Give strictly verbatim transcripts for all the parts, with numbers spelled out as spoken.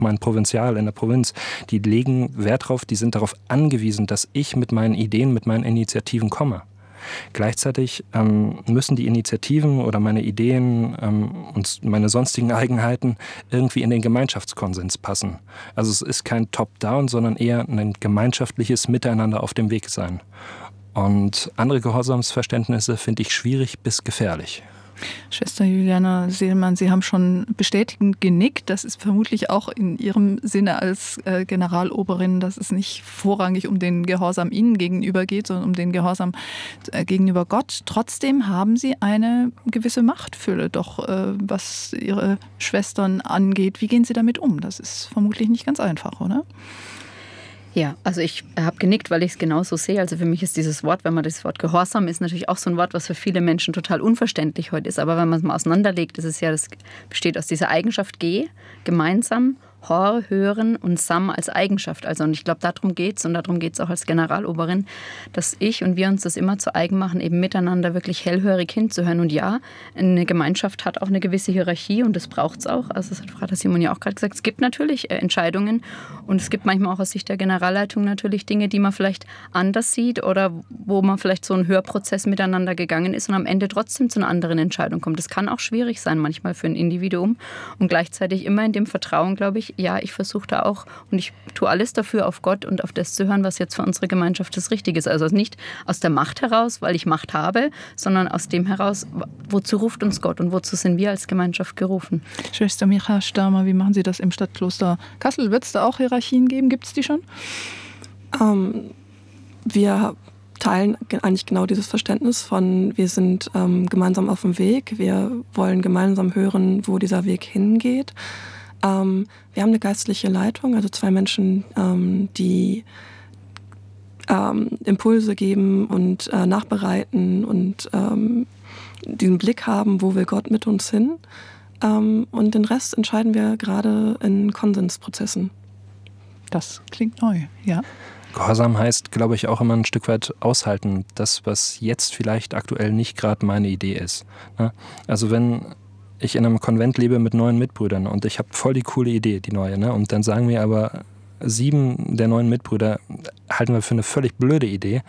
mein Provinzial in der Provinz, die legen Wert drauf, die sind darauf angewiesen, dass ich mit meinen Ideen, mit meinen Initiativen komme. Gleichzeitig ähm, müssen die Initiativen oder meine Ideen ähm, und meine sonstigen Eigenheiten irgendwie in den Gemeinschaftskonsens passen. Also es ist kein Top-Down, sondern eher ein gemeinschaftliches Miteinander auf dem Weg sein. Und andere Gehorsamsverständnisse finde ich schwierig bis gefährlich. Schwester Juliana Seelmann, Sie haben schon bestätigend genickt. Das ist vermutlich auch in Ihrem Sinne als äh, Generaloberin, dass es nicht vorrangig um den Gehorsam Ihnen gegenüber geht, sondern um den Gehorsam äh, gegenüber Gott. Trotzdem haben Sie eine gewisse Machtfülle, doch äh, was Ihre Schwestern angeht. Wie gehen Sie damit um? Das ist vermutlich nicht ganz einfach, oder? Ja, also ich habe genickt, weil ich es genauso sehe. Also für mich ist dieses Wort, wenn man das Wort Gehorsam ist, natürlich auch so ein Wort, was für viele Menschen total unverständlich heute ist. Aber wenn man es mal auseinanderlegt, ist es ja, das besteht aus dieser Eigenschaft G, gemeinsam, Hor, hören und Sam als Eigenschaft. Also und ich glaube, darum geht es und darum geht es auch als Generaloberin, dass ich und wir uns das immer zu eigen machen, eben miteinander wirklich hellhörig hinzuhören. Und ja, eine Gemeinschaft hat auch eine gewisse Hierarchie und das braucht es auch. Also das hat Vater Simon ja auch gerade gesagt. Es gibt natürlich äh, Entscheidungen und es gibt manchmal auch aus Sicht der Generalleitung natürlich Dinge, die man vielleicht anders sieht oder wo man vielleicht so einen Hörprozess miteinander gegangen ist und am Ende trotzdem zu einer anderen Entscheidung kommt. Das kann auch schwierig sein manchmal für ein Individuum und gleichzeitig immer in dem Vertrauen, glaube ich, ja, ich versuche da auch und ich tue alles dafür, auf Gott und auf das zu hören, was jetzt für unsere Gemeinschaft das Richtige ist. Also nicht aus der Macht heraus, weil ich Macht habe, sondern aus dem heraus, wozu ruft uns Gott und wozu sind wir als Gemeinschaft gerufen. Schwester Micha Stamer, wie machen Sie das im Stadtkloster Kassel? Wird es da auch Hierarchien geben? Gibt es die schon? Ähm, wir teilen eigentlich genau dieses Verständnis von, wir sind ähm, gemeinsam auf dem Weg, wir wollen gemeinsam hören, wo dieser Weg hingeht. Ähm, wir haben eine geistliche Leitung, also zwei Menschen, ähm, die ähm, Impulse geben und äh, nachbereiten und ähm, diesen Blick haben, wo will Gott mit uns hin. Ähm, und den Rest entscheiden wir gerade in Konsensprozessen. Das klingt neu, ja. Gehorsam heißt, glaube ich, auch immer ein Stück weit aushalten, das, was jetzt vielleicht aktuell nicht gerade meine Idee ist. Also wenn ich in einem Konvent lebe mit neun Mitbrüdern und ich habe voll die coole Idee, die neue, ne? Und dann sagen mir aber sieben der neun Mitbrüder, halten wir für eine völlig blöde Idee.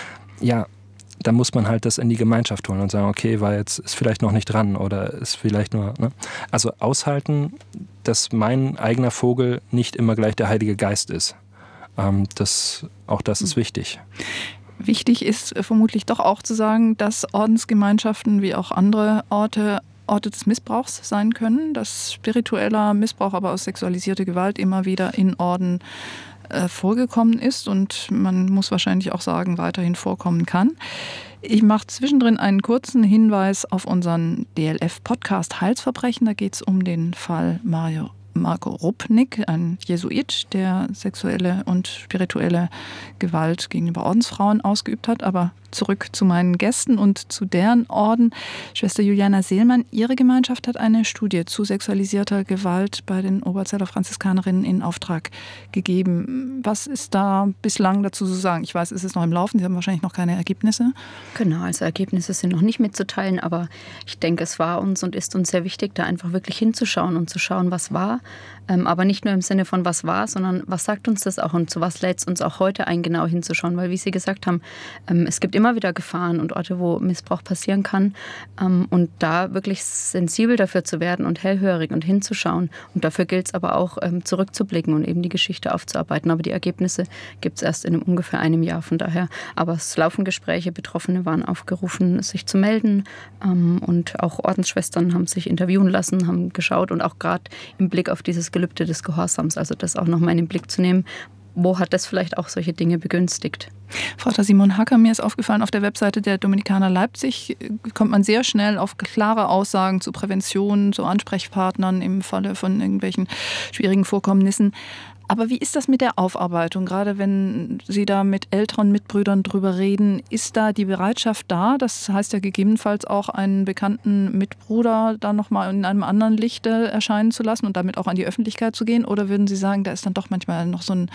Ja, da muss man halt das in die Gemeinschaft holen und sagen, okay, war jetzt, ist vielleicht noch nicht dran oder ist vielleicht nur, ne? Also aushalten, dass mein eigener Vogel nicht immer gleich der Heilige Geist ist. Ähm, das, auch das ist wichtig. Wichtig ist vermutlich doch auch zu sagen, dass Ordensgemeinschaften wie auch andere Orte Orte des Missbrauchs sein können, dass spiritueller Missbrauch, aber auch sexualisierte Gewalt immer wieder in Orden äh, vorgekommen ist und man muss wahrscheinlich auch sagen, weiterhin vorkommen kann. Ich mache zwischendrin einen kurzen Hinweis auf unseren D L F-Podcast Heilsverbrechen. Da geht es um den Fall Mario Marco Rupnik, ein Jesuit, der sexuelle und spirituelle Gewalt gegenüber Ordensfrauen ausgeübt hat. Aber zurück zu meinen Gästen und zu deren Orden. Schwester Juliana Seelmann, Ihre Gemeinschaft hat eine Studie zu sexualisierter Gewalt bei den Oberzeller Franziskanerinnen in Auftrag gegeben. Was ist da bislang dazu zu sagen? Ich weiß, es ist noch im Laufen, Sie haben wahrscheinlich noch keine Ergebnisse. Genau, also Ergebnisse sind noch nicht mitzuteilen, aber ich denke, es war uns und ist uns sehr wichtig, da einfach wirklich hinzuschauen und zu schauen, was war. Ähm, aber nicht nur im Sinne von was war, sondern was sagt uns das auch und zu was lädt es uns auch heute ein, genau hinzuschauen. Weil wie Sie gesagt haben, ähm, es gibt immer wieder Gefahren und Orte, wo Missbrauch passieren kann. Ähm, und da wirklich sensibel dafür zu werden und hellhörig und hinzuschauen. Und dafür gilt es aber auch, ähm, zurückzublicken und eben die Geschichte aufzuarbeiten. Aber die Ergebnisse gibt es erst in ungefähr einem Jahr. Von daher, aber es laufen Gespräche, Betroffene waren aufgerufen, sich zu melden. Ähm, und auch Ordensschwestern haben sich interviewen lassen, haben geschaut und auch gerade im Blick auf dieses Gelübde des Gehorsams, also das auch nochmal in den Blick zu nehmen, wo hat das vielleicht auch solche Dinge begünstigt? Vater Simon Hacker, mir ist aufgefallen, auf der Webseite der Dominikaner Leipzig kommt man sehr schnell auf klare Aussagen zu Prävention, zu Ansprechpartnern im Falle von irgendwelchen schwierigen Vorkommnissen. Aber wie ist das mit der Aufarbeitung? Gerade wenn Sie da mit älteren Mitbrüdern drüber reden, ist da die Bereitschaft da? Das heißt ja gegebenenfalls auch einen bekannten Mitbruder da nochmal in einem anderen Lichte erscheinen zu lassen und damit auch an die Öffentlichkeit zu gehen? Oder würden Sie sagen, da ist dann doch manchmal noch so ein,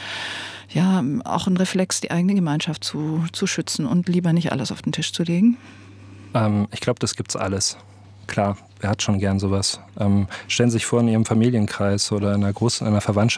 ja, auch ein Reflex, die eigene Gemeinschaft zu, zu schützen und lieber nicht alles auf den Tisch zu legen? Ähm, ich glaube, das gibt's alles. klar, wer hat schon gern sowas? Ähm, stellen Sie sich vor, in Ihrem Familienkreis oder in einer großen, in einer Verwandtschaft